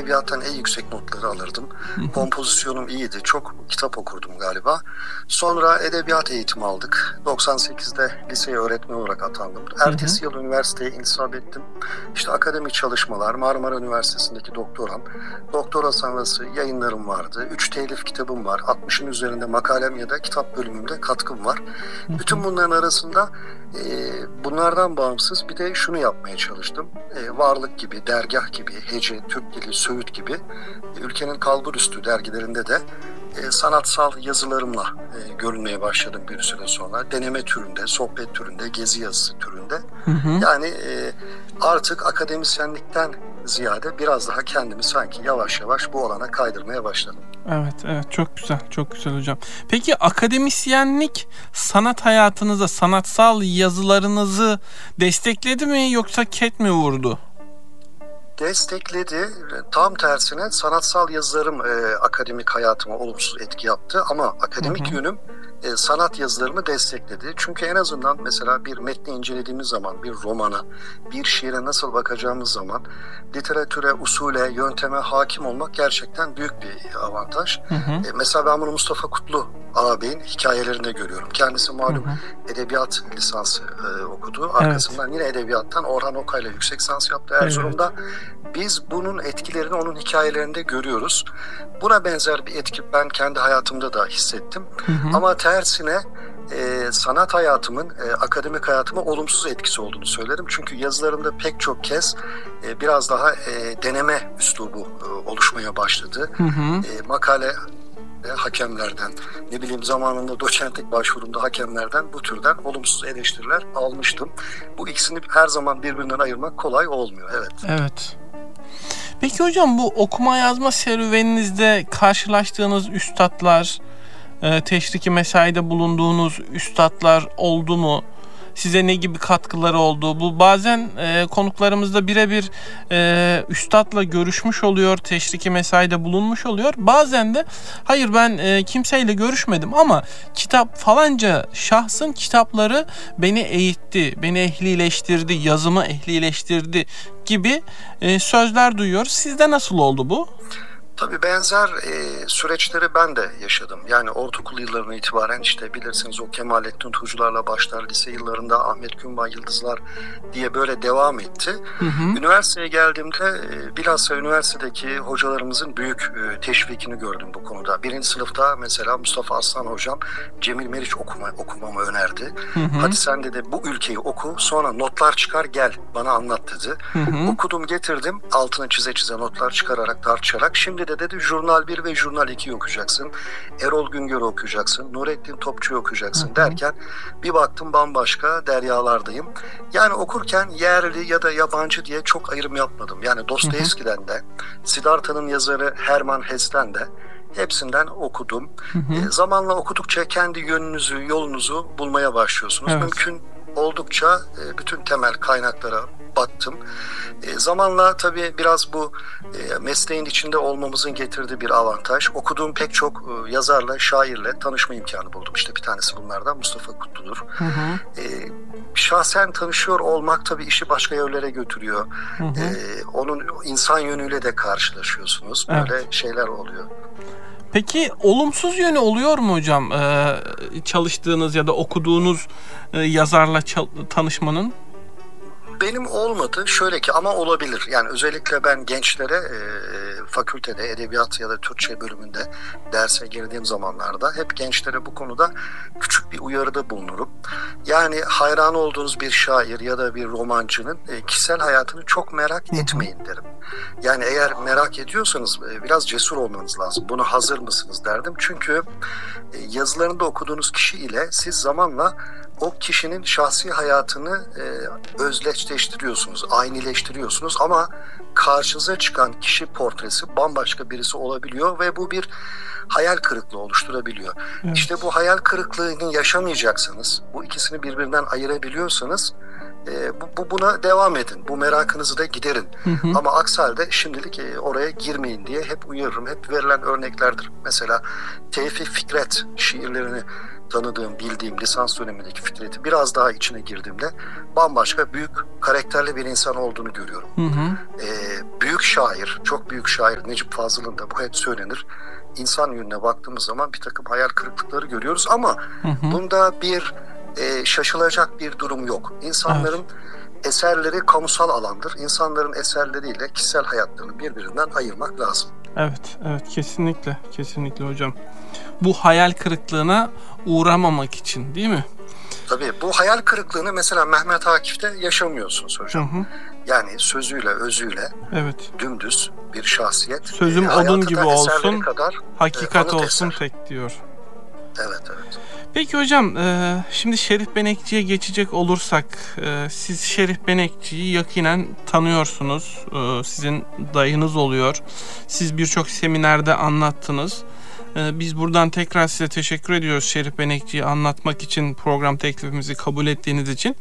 edebiyattan en yüksek notları alırdım. Kompozisyonum iyiydi. Çok kitap okurdum galiba. Sonra edebiyat eğitimi aldık. 98'de liseye öğretmen olarak atandım. Hı hı. Ertesi yıl üniversiteye intisap ettim. İşte akademik çalışmalar, Marmara Üniversitesi'ndeki doktoram. Doktora sonrası yayınlarım vardı. 3 telif kitabım var. 60'ın üzerinde makalem ya da kitap bölümünde katkım var. Hı hı. Bütün bunların arasında bunlardan bağımsız bir de şunu yapmaya çalıştım. Varlık gibi, dergah gibi, Hece, Türk Dili, Söğüt gibi ülkenin kalburüstü dergilerinde de sanatsal yazılarımla görünmeye başladım bir süre sonra. Deneme türünde, sohbet türünde, gezi yazısı türünde. Hı hı. Yani artık akademisyenlikten ziyade biraz daha kendimi sanki yavaş yavaş bu alana kaydırmaya başladım. Evet, evet, çok güzel, çok güzel hocam. Peki akademisyenlik sanat hayatınıza, sanatsal yazılarınızı destekledi mi yoksa ket mi vurdu? Destekledi. Tam tersine sanatsal yazılarım akademik hayatıma olumsuz etki yaptı ama Hı akademik hı. yönüm sanat yazılarımı destekledi. Çünkü en azından mesela bir metni incelediğimiz zaman, bir romana, bir şiire nasıl bakacağımız zaman literatüre, usule, yönteme hakim olmak gerçekten büyük bir avantaj. Hı hı. Mesela ben bunu Mustafa Kutlu ağabeyin hikayelerinde görüyorum. Kendisi Hı malum hı. edebiyat lisansı okudu. Evet, Arkasından yine edebiyattan Orhan Okay'la yüksek lisans yaptı evet. Erzurum'da. Biz bunun etkilerini onun hikayelerinde görüyoruz. Buna benzer bir etki ben kendi hayatımda da hissettim. Hı hı. Ama tersine sanat hayatımın, akademik hayatıma olumsuz etkisi olduğunu söylerim. Çünkü yazılarımda pek çok kez biraz daha deneme üslubu oluşmaya başladı. Hı hı. Makale hakemlerden, ne bileyim zamanında doçentlik başvurumda hakemlerden bu türden olumsuz eleştiriler almıştım. Bu ikisini her zaman birbirinden ayırmak kolay olmuyor. Evet. Evet. Peki hocam, bu okuma yazma serüveninizde karşılaştığınız üstatlar, teşriki mesaide bulunduğunuz üstatlar oldu mu? Size ne gibi katkıları oldu? Bu bazen konuklarımızda birebir üstadla görüşmüş oluyor, teşriki mesaide bulunmuş oluyor. Bazen de hayır, ben kimseyle görüşmedim ama kitap falanca şahsın kitapları beni eğitti, beni ehlileştirdi, yazımı ehlileştirdi gibi sözler duyuyoruz. Sizde nasıl oldu bu? Tabii benzer süreçleri ben de yaşadım. Yani ortaokul yıllarından itibaren işte bilirsiniz o Kemalettin Tuğcular'la başlar, lise yıllarında Ahmet Günbay Yıldızlar diye böyle devam etti. Hı hı. Üniversiteye geldiğimde bilhassa üniversitedeki hocalarımızın büyük teşvikini gördüm bu konuda. Birinci sınıfta mesela Mustafa Aslan hocam Cemil Meriç okumamı önerdi. Hı hı. Hadi sen de bu ülkeyi oku, sonra notlar çıkar gel bana anlat dedi. Hı hı. Okudum getirdim, altını çize çize notlar çıkararak tartışarak. Şimdi de dedi Jurnal 1 ve Jurnal 2'yi okuyacaksın. Erol Güngör'ü okuyacaksın. Nurettin Topçu'yu Hı okuyacaksın hı. derken bir baktım bambaşka deryalardayım. Yani okurken yerli ya da yabancı diye çok ayrım yapmadım. Yani Hı hı. Dostoyevski'den de, Siddhartha'nın yazarı Hermann Hesse'den de hepsinden okudum. Hı hı. Zamanla okudukça kendi yönünüzü, yolunuzu bulmaya başlıyorsunuz. Evet. Mümkün oldukça bütün temel kaynaklara baktım. Zamanla tabii biraz bu mesleğin içinde olmamızın getirdiği bir avantaj. Okuduğum pek çok yazarla, şairle tanışma imkanı buldum. İşte bir tanesi bunlardan Mustafa Kutlu'dur. Hı hı. Şahsen tanışıyor olmak tabii işi başka yerlere götürüyor. Hı hı. Onun insan yönüyle de karşılaşıyorsunuz. Böyle Evet. şeyler oluyor. Peki olumsuz yönü oluyor mu hocam? Çalıştığınız ya da okuduğunuz yazarla tanışmanın? Benim olmadı. Şöyle ki ama olabilir. Yani özellikle ben gençlere fakültede edebiyat ya da Türkçe bölümünde derse girdiğim zamanlarda hep gençlere bu konuda küçük bir uyarıda bulunurum. Yani hayran olduğunuz bir şair ya da bir romancının kişisel hayatını çok merak Hı hı. etmeyin derim. Yani eğer merak ediyorsanız biraz cesur olmanız lazım. Buna hazır mısınız derdim. Çünkü yazılarında okuduğunuz kişi ile siz zamanla o kişinin şahsi hayatını özdeşleştiriyorsunuz, aynileştiriyorsunuz ama karşınıza çıkan kişi portresi bambaşka birisi olabiliyor ve bu bir hayal kırıklığı oluşturabiliyor. Evet. İşte bu hayal kırıklığını yaşamayacaksanız, bu ikisini birbirinden ayırabiliyorsanız buna devam edin. Bu merakınızı da giderin. Hı hı. Ama aksi halde şimdilik oraya girmeyin diye hep uyarırım. Hep verilen örneklerdir. Mesela Tevfik Fikret şiirlerini tanıdığım, bildiğim lisans dönemindeki Fikret'i biraz daha içine girdiğimde bambaşka büyük karakterli bir insan olduğunu görüyorum. Hı hı. Büyük şair, çok büyük şair Necip Fazıl'ın da bu hep söylenir. İnsan yönüne baktığımız zaman bir takım hayal kırıklıkları görüyoruz ama bunda bir şaşılacak bir durum yok. İnsanların eserleri kamusal alandır. İnsanların eserleriyle kişisel hayatlarını birbirinden ayırmak lazım. Evet, evet, kesinlikle, kesinlikle hocam. Bu hayal kırıklığına uğramamak için, değil mi? Tabii bu hayal kırıklığını mesela Mehmet Akif'te yaşamıyorsunuz hocam. Hı hı. Yani sözüyle, özüyle evet. dümdüz bir şahsiyet. Sözüm Hayatı odun da gibi eserleri olsun, kadar, hakikat anıt olsun eser. tek diyor. Evet, evet. Peki hocam, şimdi Şerif Benekçi'ye geçecek olursak, siz Şerif Benekçi'yi yakinen tanıyorsunuz. Sizin dayınız oluyor. Siz birçok seminerde anlattınız. Biz buradan tekrar size teşekkür ediyoruz Şerif Benekçi'yi anlatmak için, program teklifimizi kabul ettiğiniz için.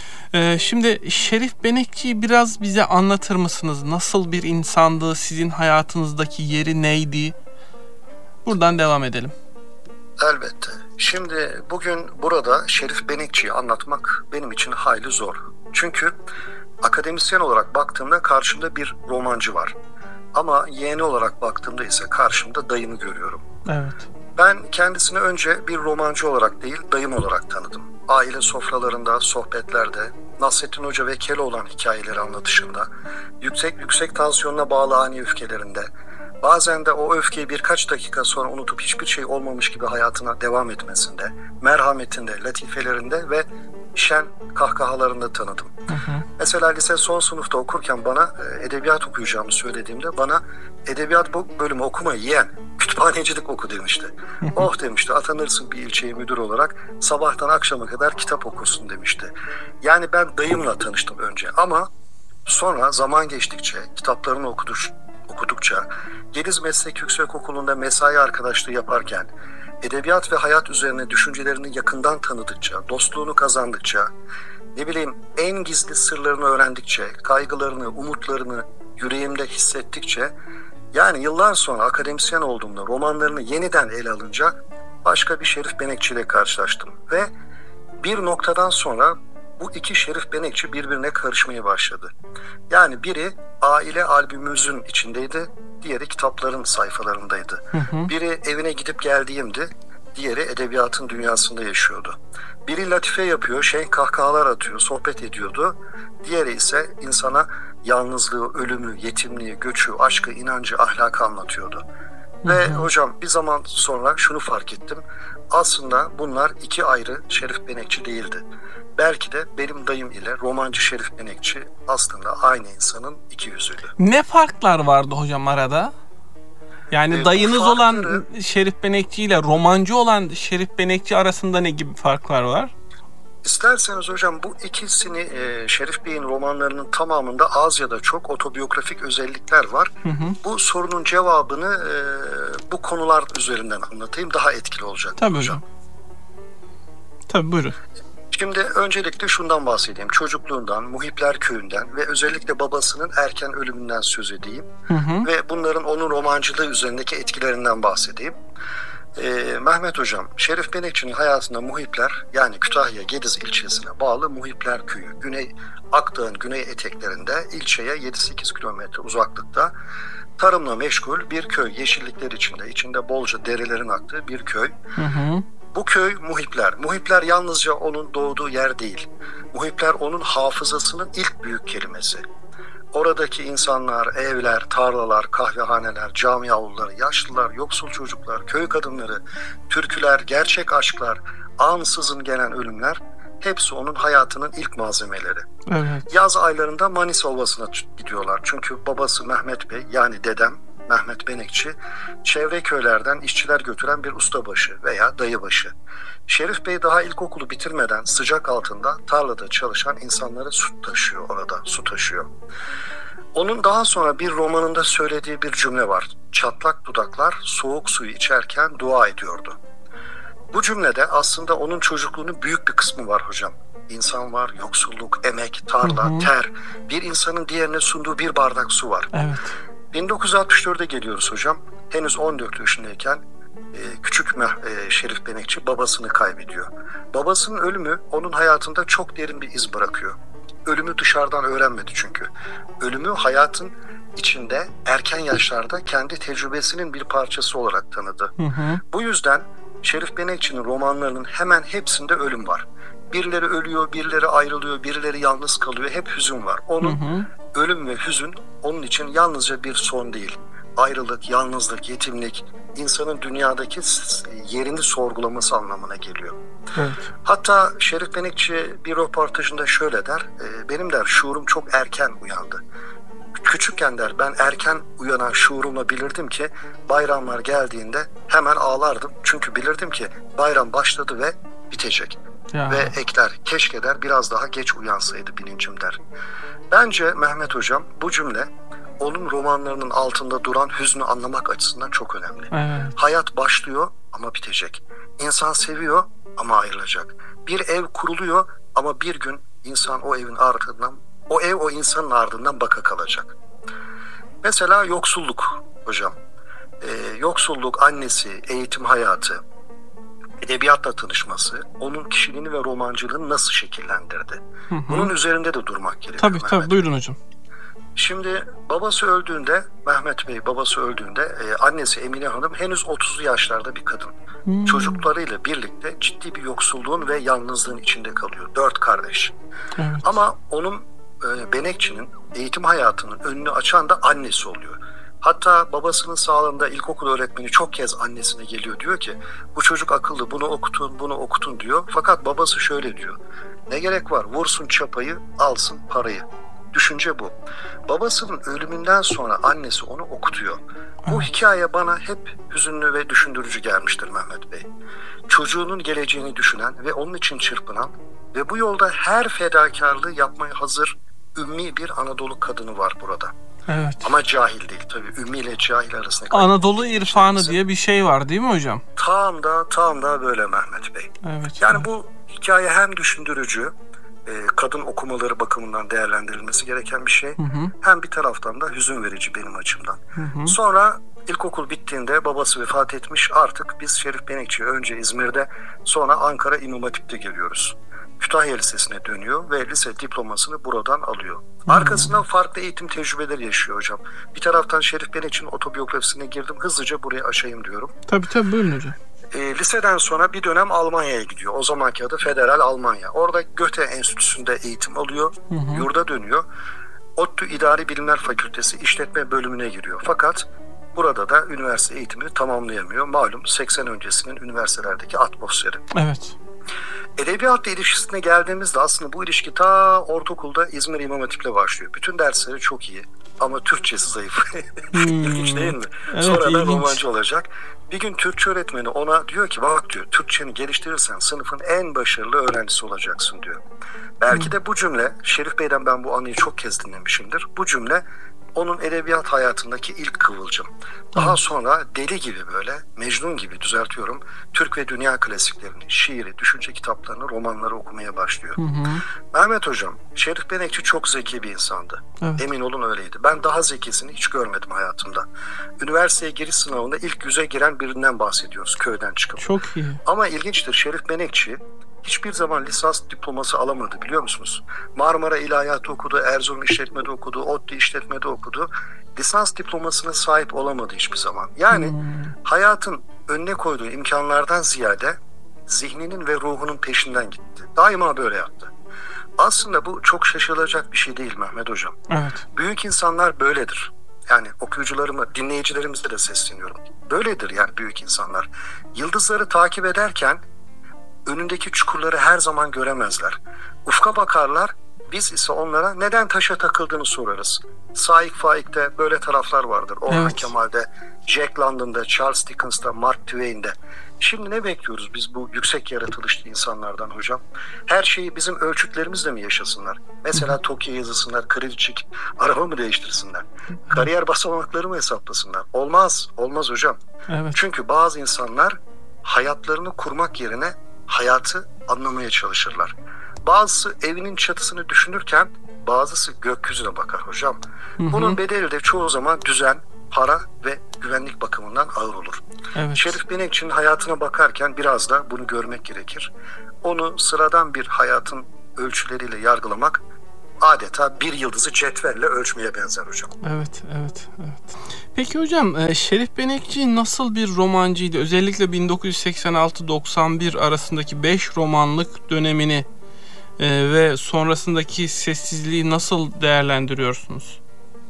Şimdi Şerif Benekçi'yi biraz bize anlatır mısınız? Nasıl bir insandı? Sizin hayatınızdaki yeri neydi? Buradan devam edelim. Elbette. Şimdi bugün burada Şerif Benekçi'yi anlatmak benim için hayli zor. Çünkü akademisyen olarak baktığımda karşımda bir romancı var. Ama yeğeni olarak baktığımda ise karşımda dayımı görüyorum. Evet. Ben kendisini önce bir romancı olarak değil, dayım olarak tanıdım. Aile sofralarında, sohbetlerde, Nasrettin Hoca ve Keloğlan hikayeleri anlatışında, yüksek tansiyonuna bağlı ani öfkelerinde, bazen de o öfkeyi birkaç dakika sonra unutup hiçbir şey olmamış gibi hayatına devam etmesinde, merhametinde, latifelerinde ve şen kahkahalarında tanıdım. Mesela lise son sınıfta okurken bana edebiyat okuyacağımı söylediğimde bana edebiyat bölümü okuma yeğen, kütüphanecilik oku demişti. Oh demişti, atanırsın bir ilçeye müdür olarak, sabahtan akşama kadar kitap okursun demişti. Yani ben dayımla tanıştım önce ama sonra zaman geçtikçe, kitaplarını okudukça, Gediz Meslek Yüksekokulu'nda mesai arkadaşlığı yaparken, edebiyat ve hayat üzerine düşüncelerini yakından tanıdıkça, dostluğunu kazandıkça, en gizli sırlarını öğrendikçe, kaygılarını, umutlarını yüreğimde hissettikçe, yani yıllar sonra akademisyen olduğumda romanlarını yeniden ele alınca başka bir Şerif Benekçi ile karşılaştım. Ve bir noktadan sonra bu iki Şerif Benekçi birbirine karışmaya başladı. Yani biri aile albümümüzün içindeydi, diğeri kitapların sayfalarındaydı. Biri evine gidip geldiğimdi, diğeri edebiyatın dünyasında yaşıyordu. Biri latife yapıyor, kahkahalar atıyor, sohbet ediyordu. Diğeri ise insana yalnızlığı, ölümü, yetimliği, göçü, aşkı, inancı, ahlakı anlatıyordu. Ve hocam bir zaman sonra şunu fark ettim. Aslında bunlar iki ayrı Şerif Benekçi değildi. Belki de benim dayım ile romancı Şerif Benekçi aslında aynı insanın iki yüzüydü. Ne farklar vardı hocam arada? Yani dayınız olan Şerif Benekçi ile romancı olan Şerif Benekçi arasında ne gibi farklar var? İsterseniz hocam bu ikisini Şerif Bey'in romanlarının tamamında az ya da çok otobiyografik özellikler var. Bu sorunun cevabını bu konular üzerinden anlatayım, daha etkili olacak. Tabii hocam. Tabii, buyurun. Şimdi öncelikle şundan bahsedeyim. Çocukluğundan, Muhipler Köyü'nden ve özellikle babasının erken ölümünden söz edeyim. Ve bunların onun romancılığı üzerindeki etkilerinden bahsedeyim. Mehmet Hocam, Şerif Benekçi'nin hayatında Muhipler, yani Kütahya Gediz ilçesine bağlı Muhipler Köyü, Akdağ'ın güney eteklerinde ilçeye 7-8 kilometre uzaklıkta tarımla meşgul bir köy, yeşillikler içinde bolca derelerin aktığı bir köy. Bu köy Muhipler. Muhipler yalnızca onun doğduğu yer değil. Muhipler onun hafızasının ilk büyük kelimesi. Oradaki insanlar, evler, tarlalar, kahvehaneler, cami avluları, yaşlılar, yoksul çocuklar, köy kadınları, türküler, gerçek aşklar, ansızın gelen ölümler hepsi onun hayatının ilk malzemeleri. Evet. Yaz aylarında Manisa Ovası'na gidiyorlar. Çünkü babası Mehmet Bey, yani dedem Mehmet Benekçi, çevre köylerden işçiler götüren bir ustabaşı veya dayıbaşı. Şerif Bey daha ilkokulu bitirmeden sıcak altında tarlada çalışan insanlara su taşıyor. Onun daha sonra bir romanında söylediği bir cümle var. Çatlak dudaklar soğuk suyu içerken dua ediyordu. Bu cümlede aslında onun çocukluğunun büyük bir kısmı var hocam. İnsan var, yoksulluk, emek, tarla, ter. Bir insanın diğerine sunduğu bir bardak su var. Evet. 1964'e geliyoruz hocam. Henüz 14 yaşındayken Şerif Benekçi babasını kaybediyor. Babasının ölümü onun hayatında çok derin bir iz bırakıyor. Ölümü dışarıdan öğrenmedi çünkü. Ölümü hayatın içinde erken yaşlarda kendi tecrübesinin bir parçası olarak tanıdı. Hı hı. Bu yüzden Şerif Benekçi'nin romanlarının hemen hepsinde ölüm var. Birileri ölüyor, birileri ayrılıyor, birileri yalnız kalıyor. Hep hüzün var. Onun ölüm ve hüzün onun için yalnızca bir son değil. Ayrılık, yalnızlık, yetimlik, insanın dünyadaki yerini sorgulaması anlamına geliyor. Evet. Hatta Şerif Benekçi bir röportajında şöyle der, benim der şuurum çok erken uyandı. Küçükken der ben erken uyanan şuurumla bilirdim ki bayramlar geldiğinde hemen ağlardım. Çünkü bilirdim ki bayram başladı ve bitecek. Ya. Ve ekler keşke der biraz daha geç uyansaydı bilincim der. Bence Mehmet Hocam bu cümle onun romanlarının altında duran hüznü anlamak açısından çok önemli. Evet. Hayat başlıyor ama bitecek. İnsan seviyor ama ayrılacak. Bir ev kuruluyor ama bir gün insan o evin ardından, o ev o insanın ardından baka kalacak. Mesela yoksulluk hocam. Yoksulluk, annesi, eğitim hayatı, edebiyatla tanışması onun kişiliğini ve romancılığını nasıl şekillendirdi? Bunun üzerinde de durmak gerekiyor. Tabii buyurun hocam. Şimdi babası öldüğünde, Mehmet Bey babası öldüğünde annesi Emine Hanım henüz 30'lu yaşlarda bir kadın. Çocuklarıyla birlikte ciddi bir yoksulluğun ve yalnızlığın içinde kalıyor. 4 kardeş. Evet. Ama onun Benekçi'nin eğitim hayatının önünü açan da annesi oluyor. Hatta babasının sağlığında ilkokul öğretmeni çok kez annesine geliyor diyor ki bu çocuk akıllı bunu okutun diyor. Fakat babası şöyle diyor. Ne gerek var vursun çapayı alsın parayı. Düşünce bu. Babasının ölümünden sonra annesi onu okutuyor. Bu hikaye bana hep hüzünlü ve düşündürücü gelmiştir Mehmet Bey. Çocuğunun geleceğini düşünen ve onun için çırpınan ve bu yolda her fedakarlığı yapmaya hazır ümmi bir Anadolu kadını var burada. Evet. Ama cahil değil tabii. Ümmi ile cahil arasında. Anadolu irfanı diye bir şey var değil mi hocam? Tam da böyle Mehmet Bey. Evet. Yani bu hikaye hem düşündürücü, kadın okumaları bakımından değerlendirilmesi gereken bir şey. Hem bir taraftan da hüzün verici benim açımdan. Sonra ilkokul bittiğinde babası vefat etmiş. Artık biz Şerif Benekçi'ye önce İzmir'de sonra Ankara İmam Hatip'te geliyoruz. Kütahya Lisesi'ne dönüyor ve lise diplomasını buradan alıyor. Arkasından farklı eğitim tecrübeleri yaşıyor hocam. Bir taraftan Şerif Benekçi'nin otobiyografisine girdim. Hızlıca buraya aşayım diyorum. Tabii buyurun hocam. Liseden sonra bir dönem Almanya'ya gidiyor. O zamanki adı Federal Almanya. Orada Goethe Enstitüsü'nde eğitim alıyor. Yurda dönüyor. ODTÜ İdari Bilimler Fakültesi İşletme bölümüne giriyor. Fakat burada da üniversite eğitimini tamamlayamıyor. Malum 80 öncesinin üniversitelerdeki atmosferi. Evet. Edebiyatla ilişkisine geldiğimizde aslında bu ilişki ta ortaokulda İzmir İmam Hatip'le başlıyor. Bütün dersleri çok iyi ama Türkçesi zayıf. İlginç değil mi? Evet, Sonradan ilginç. romancı olacak. Bir gün Türkçe öğretmeni ona diyor ki bak diyor Türkçeni geliştirirsen sınıfın en başarılı öğrencisi olacaksın diyor. Belki de bu cümle Şerif Bey'den ben bu anıyı çok kez dinlemişimdir. Bu cümle onun edebiyat hayatındaki ilk kıvılcım. Daha sonra deli gibi böyle, Mecnun gibi düzeltiyorum, Türk ve dünya klasiklerini, şiiri, düşünce kitaplarını, romanları okumaya başlıyor. Mehmet Hocam, Şerif Benekçi çok zeki bir insandı. Evet. Emin olun öyleydi. Ben daha zekisini hiç görmedim hayatımda. Üniversiteye giriş sınavında ilk 100'e giren birinden bahsediyoruz köyden çıkıp. Çok iyi. Ama ilginçtir Şerif Benekçi hiçbir zaman lisans diploması alamadı biliyor musunuz? Marmara İlahiyatı okudu, Erzurum İşletme'de okudu, ODTÜ İşletme'de okudu. Lisans diplomasına sahip olamadı hiçbir zaman. Yani hayatın önüne koyduğu imkanlardan ziyade zihninin ve ruhunun peşinden gitti. Daima böyle yaptı. Aslında bu çok şaşılacak bir şey değil Mehmet Hocam. Evet. Büyük insanlar böyledir. Yani okuyucularıma, dinleyicilerimize de sesleniyorum. Böyledir yani büyük insanlar. Yıldızları takip ederken önündeki çukurları her zaman göremezler. Ufka bakarlar, biz ise onlara neden taşa takıldığını sorarız. Saik Faik'te böyle taraflar vardır. Orhan Kemal'de, Jack London'da, Charles Dickens'ta, Mark Twain'de. Şimdi ne bekliyoruz biz bu yüksek yaratılışlı insanlardan hocam? Her şeyi bizim ölçütlerimizle mi yaşasınlar? Mesela Tokyo yazısınlar, kredi çek, araba mı değiştirsinler? Kariyer basamakları mı hesaplasınlar? Olmaz hocam. Evet. Çünkü bazı insanlar hayatlarını kurmak yerine hayatı anlamaya çalışırlar. Bazısı evinin çatısını düşünürken bazısı gökyüzüne bakar hocam. Bunun bedeli de çoğu zaman düzen, para ve güvenlik bakımından ağır olur. Evet. Şerif Benekçi'nin hayatına bakarken biraz da bunu görmek gerekir. Onu sıradan bir hayatın ölçüleriyle yargılamak adeta bir yıldızı cetvelle ölçmeye benzer hocam. Evet. Peki hocam, Şerif Benekçi nasıl bir romancıydı? Özellikle 1986-91 arasındaki 5 romanlık dönemini ve sonrasındaki sessizliği nasıl değerlendiriyorsunuz?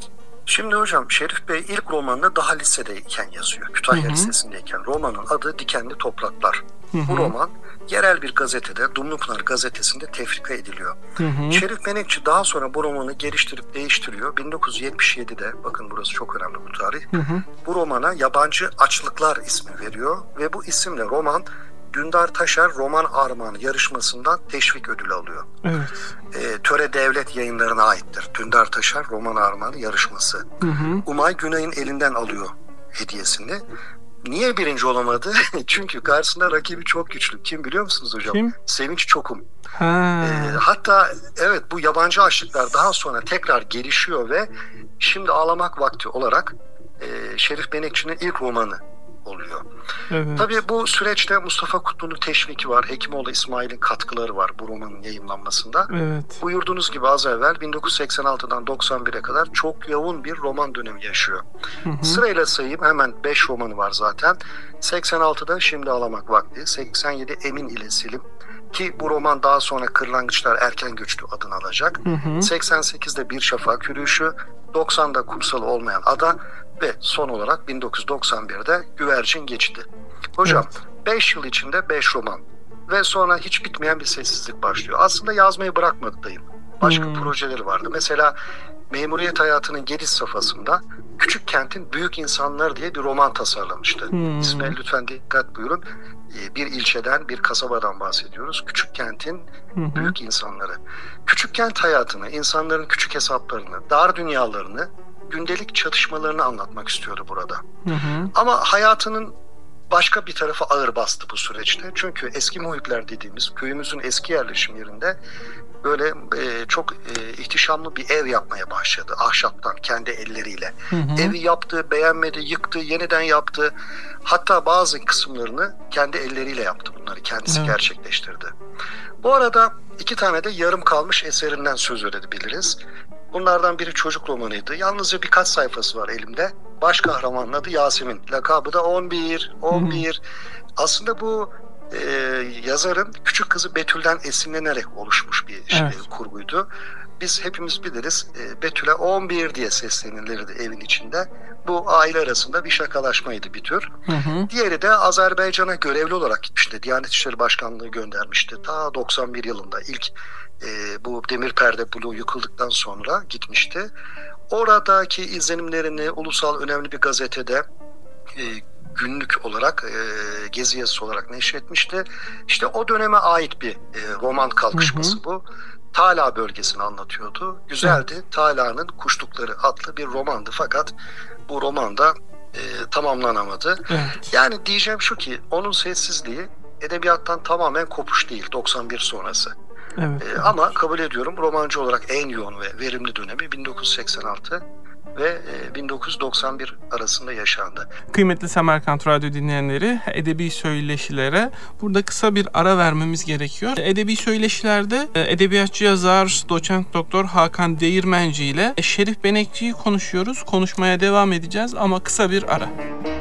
Şimdi hocam Şerif Bey ilk romanını daha lisedeyken yazıyor. Kütahya Lisesi'ndeyken. Romanın adı Dikenli Topraklar. Bu roman yerel bir gazetede, Dumlupınar gazetesinde tefrika ediliyor. Şerif Benekçi daha sonra bu romanı geliştirip değiştiriyor. 1977'de, bakın burası çok önemli bu tarih, bu romana Yabancı Açlıklar ismi veriyor ve bu isimle roman Dündar Taşer Roman Armağanı yarışmasından teşvik ödülü alıyor. Evet. Töre Devlet Yayınları'na aittir. Dündar Taşer Roman Armağanı yarışması. Umay Günay'ın elinden alıyor hediyesini. Niye birinci olamadı? Çünkü karşısında rakibi çok güçlü. Kim biliyor musunuz hocam? Kim? Sevinç Çokum. Ha. Hatta evet, bu Yabancı Açlıklar daha sonra tekrar gelişiyor ve Şimdi Ağlamak Vakti olarak Şerif Benekçi'nin ilk romanı oluyor. Evet. Tabii bu süreçte Mustafa Kutlu'nun teşviki var. Hekimoğlu İsmail'in katkıları var bu romanın yayımlanmasında. Evet. Buyurduğunuz gibi az evvel 1986'dan 91'e kadar çok yoğun bir roman dönemi yaşıyor. Sırayla sayayım, hemen 5 romanı var zaten. 86'da Şimdi Ağlamak Vakti, 87 Emin ile Selim, ki bu roman daha sonra Kırlangıçlar Erken Göçtü adını alacak. 88'de Bir Şafak Yürüyüşü, 90'da Kumsalı Olmayan Ada ve son olarak 1991'de Güvercin Geçidi. Hocam 5 yıl içinde 5 roman ve sonra hiç bitmeyen bir sessizlik başlıyor. Aslında yazmayı bırakmadı dayım. Başka projeleri vardı. Mesela Memuriyet Hayatının Gediz safhasında Küçük Kentin Büyük İnsanları diye bir roman tasarlamıştı. İsmail lütfen dikkat buyurun. Bir ilçeden, bir kasabadan bahsediyoruz. Küçük Kentin Büyük İnsanları. Küçük kent hayatını, insanların küçük hesaplarını, dar dünyalarını, gündelik çatışmalarını anlatmak istiyordu burada. Ama hayatının başka bir tarafı ağır bastı bu süreçte. Çünkü eski muhitler dediğimiz köyümüzün eski yerleşim yerinde böyle çok ihtişamlı bir ev yapmaya başladı. Ahşaptan, kendi elleriyle. Evi yaptı, beğenmedi, yıktı, yeniden yaptı. Hatta bazı kısımlarını kendi elleriyle yaptı bunları. Kendisi gerçekleştirdi. Bu arada 2 tane de yarım kalmış eserinden söz edebiliriz. Bunlardan biri çocuk romanıydı. Yalnızca birkaç sayfası var elimde. Baş kahramanın adı Yasemin. Lakabı da 11. Aslında bu yazarın küçük kızı Betül'den esinlenerek oluşmuş bir kurguydu. Biz hepimiz biliriz, Betül'e 11 diye seslenilirdi evin içinde. Bu aile arasında bir şakalaşmaydı bir tür. Diğeri de Azerbaycan'a görevli olarak gitmişti. Diyanet İşleri Başkanlığı göndermişti. Ta 91 yılında ilk bu demir perde bloğu yıkıldıktan sonra gitmişti. Oradaki izlenimlerini ulusal önemli bir gazetede günlük olarak, gezi yazısı olarak neşretmişti. İşte o döneme ait bir roman kalkışması bu. Tala bölgesini anlatıyordu. Güzeldi. Tala'nın Kuşlukları adlı bir romandı. Fakat bu romanda tamamlanamadı. Yani diyeceğim şu ki, onun sessizliği edebiyattan tamamen kopuş değil 91 sonrası. Ama kabul ediyorum, romancı olarak en yoğun ve verimli dönemi 1986 ve 1991 arasında yaşandı. Kıymetli Semerkant Radyo dinleyenleri, edebi söyleşilere burada kısa bir ara vermemiz gerekiyor. Edebi söyleşilerde edebiyatçı yazar doçent doktor Hakan Değirmenci ile Şerif Benekçi'yi konuşuyoruz. Konuşmaya devam edeceğiz ama kısa bir ara.